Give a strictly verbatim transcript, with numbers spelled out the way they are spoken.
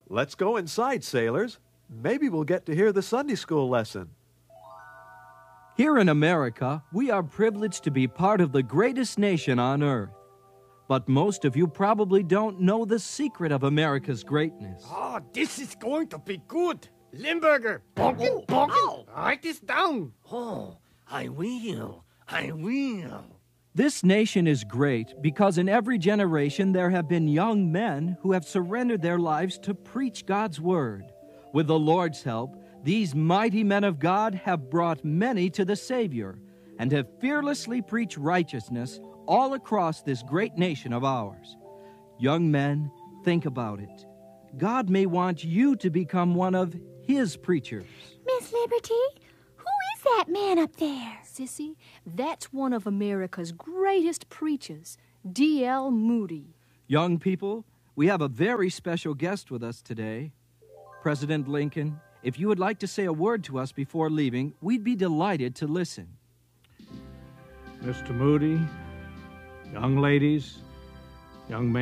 Let's go inside, sailors. Maybe we'll get to hear the Sunday school lesson. Here in America, we are privileged to be part of the greatest nation on earth. But most of you probably don't know the secret of America's greatness. Oh, this is going to be good. Limburger, bonkin, bonkin. Write this down. Oh, I will. I will. This nation is great because in every generation there have been young men who have surrendered their lives to preach God's word. With the Lord's help, these mighty men of God have brought many to the Savior and have fearlessly preached righteousness all across this great nation of ours. Young men, think about it. God may want you to become one of His preachers. Miss Liberty, who is that man up there? Sissy, that's one of America's greatest preachers, D L Moody. Young people, we have a very special guest with us today. President Lincoln, if you would like to say a word to us before leaving, we'd be delighted to listen. Mister Moody, young ladies, young men,